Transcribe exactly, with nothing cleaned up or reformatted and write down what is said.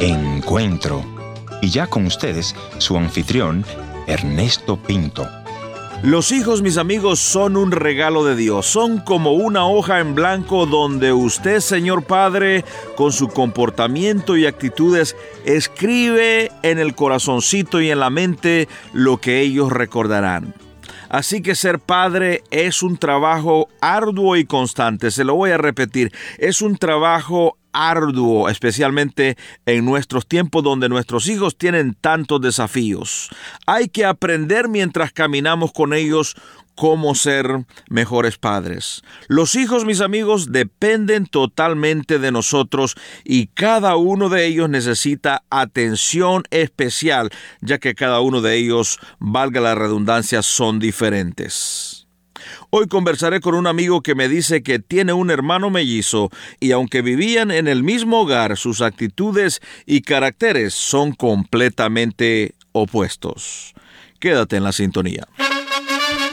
Encuentro. Y ya con ustedes, su anfitrión, Ernesto Pinto. Los hijos, mis amigos, son un regalo de Dios. Son como una hoja en blanco donde usted, Señor Padre, con su comportamiento y actitudes, escribe en el corazoncito y en la mente lo que ellos recordarán. Así que ser padre es un trabajo arduo y constante. Se lo voy a repetir. Es un trabajo arduo, especialmente en nuestros tiempos donde nuestros hijos tienen tantos desafíos. Hay que aprender mientras caminamos con ellos cómo ser mejores padres. Los hijos, mis amigos, dependen totalmente de nosotros y cada uno de ellos necesita atención especial, ya que cada uno de ellos, valga la redundancia, son diferentes. Hoy conversaré con un amigo que me dice que tiene un hermano mellizo y aunque vivían en el mismo hogar, sus actitudes y caracteres son completamente opuestos. Quédate en la sintonía.